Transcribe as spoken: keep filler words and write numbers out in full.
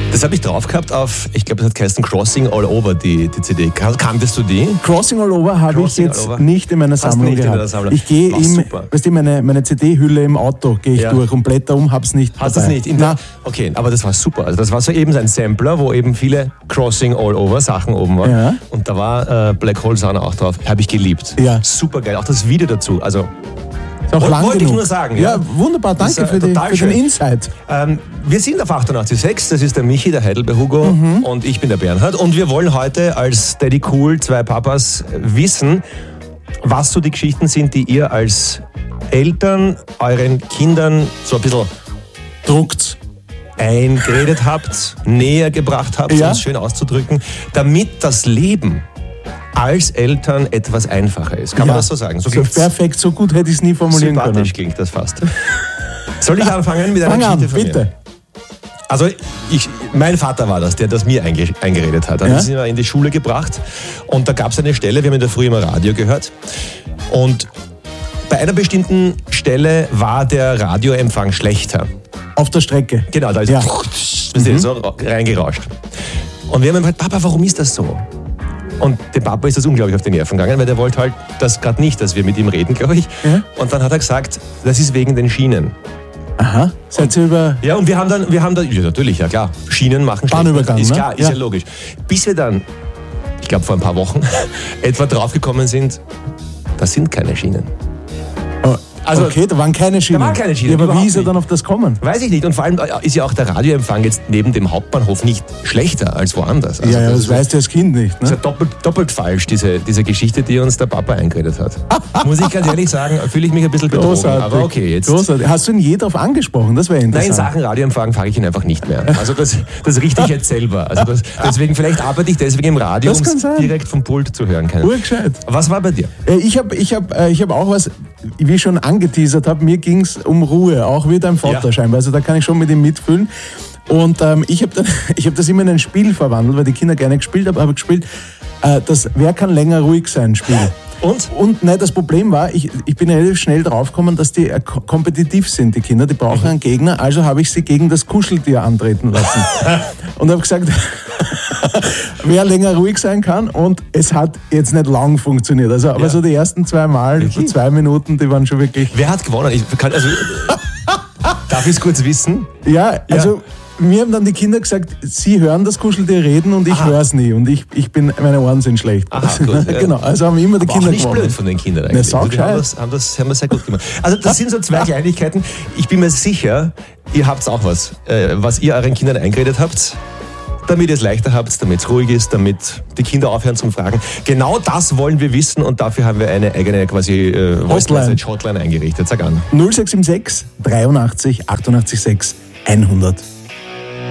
Das habe ich drauf gehabt auf, ich glaube, das hat geheißen Crossing All Over, die, die C D. Kanntest du die? Crossing All Over habe ich jetzt nicht in meiner Sammlung nicht gehabt. In Sammlung. Ich gehe im, weißt du, meine, meine C D-Hülle im Auto gehe ich ja. durch und blätter um, hab's nicht. Hast du es nicht? In der, okay, aber das war super. Also das war so eben so ein Sampler, wo eben viele Crossing All Over Sachen oben waren. Ja. Und da war äh, Black Hole Sun auch drauf. Habe ich geliebt. Ja. Super geil. Auch das Video dazu. Also ist auch lang wollte genug. ich nur sagen. Ja, ja wunderbar, danke ist, äh, für, die, für den Insight. Ähm, wir sind auf achtundachtzig Komma sechs, das ist der Michi, der Heidelberg Hugo mhm. und ich bin der Bernhard. Und wir wollen heute als Daddy Cool, zwei Papas, wissen, was so die Geschichten sind, die ihr als Eltern euren Kindern so ein bisschen druckt, eingeredet habt, näher gebracht habt, ja. um es schön auszudrücken, damit das Leben als Eltern etwas einfacher ist. Kann ja. man das so sagen? So, so perfekt, so gut hätte ich es nie formulieren sympathisch können. Klingt das fast. Soll ich anfangen mit einer Fang Geschichte an, von bitte. mir? Also ich, mein Vater war das, der das mir einge, eingeredet hat. Er hat uns immer in die Schule gebracht und da gab es eine Stelle, wir haben in der Früh immer Radio gehört und bei einer bestimmten Stelle war der Radioempfang schlechter. Auf der Strecke? Genau, da ist ja. mhm. so reingerauscht. Und wir haben gesagt, Papa, warum ist das so? Und dem Papa ist das unglaublich auf die Nerven gegangen, weil der wollte halt das gerade nicht, dass wir mit ihm reden, glaube ich. Ja. Und dann hat er gesagt, das ist wegen den Schienen. Aha, seid ihr über... Ja, und wir haben dann, wir haben dann, ja natürlich, ja klar, Schienen machen Bahnübergang, ist ne? klar, ist ja. ja logisch. Bis wir dann, ich glaube vor ein paar Wochen, etwa draufgekommen sind, das sind keine Schienen. Also, okay, da waren keine Schienen. Da waren keine Schienen. Ja, aber wie ist er dann auf das kommen? Weiß ich nicht. Und vor allem ist ja auch der Radioempfang jetzt neben dem Hauptbahnhof nicht schlechter als woanders. Also ja, ja, das, das weißt du als Kind nicht. Ne? Das ist ja doppelt, doppelt falsch, diese, diese Geschichte, die uns der Papa eingeredet hat. Muss ich ganz ehrlich sagen, fühle ich mich ein bisschen betrogen. Großartig. Aber okay, jetzt. Großartig. Hast du ihn je darauf angesprochen? Das wäre interessant. Nein, in Sachen Radioempfang frage ich ihn einfach nicht mehr. Also das, das richte ich jetzt selber. Also das, deswegen, vielleicht arbeite ich deswegen im Radio, um es direkt vom Pult zu hören können. Urgescheit. Was war bei dir? Ich habe ich hab, ich hab auch was, wie ich schon angeteasert habe, mir ging es um Ruhe, auch wie dein Vater ja. scheinbar. Also da kann ich schon mit ihm mitfühlen. Und ähm, ich habe hab das immer in ein Spiel verwandelt, weil die Kinder gerne gespielt haben, habe gespielt, äh, das Wer kann länger ruhig sein Spiel. Und? Und nein, das Problem war, ich, ich bin relativ schnell draufgekommen, dass die äh, kompetitiv sind, die Kinder, die brauchen mhm. einen Gegner, also habe ich sie gegen das Kuscheltier antreten lassen. Und habe gesagt, wer länger ruhig sein kann, und es hat jetzt nicht lang funktioniert. Also, aber ja. so die ersten zwei Mal, okay. so zwei Minuten, die waren schon wirklich... Wer hat gewonnen? Ich kann, also, darf ich es kurz wissen? Ja, also... Ja. Mir haben dann die Kinder gesagt, sie hören das Kuscheltier reden und ich höre es nie. Und ich, ich bin, meine Ohren sind schlecht. Aha, gut, ja. Genau, also haben immer die aber Kinder auch nicht gewonnen. Blöd von den Kindern eigentlich. Na, also die haben, das, haben, das, haben das sehr gut gemacht. Also das sind so zwei Kleinigkeiten. Ich bin mir sicher, ihr habt auch was, äh, was ihr euren Kindern eingeredet habt, damit ihr es leichter habt, damit es ruhig ist, damit die Kinder aufhören zum Fragen. Genau das wollen wir wissen und dafür haben wir eine eigene quasi äh, Voice-Message-Hotline eingerichtet. Sag an. null sechs sieben sechs dreiundachtzig achtundachtzig sechs hundert.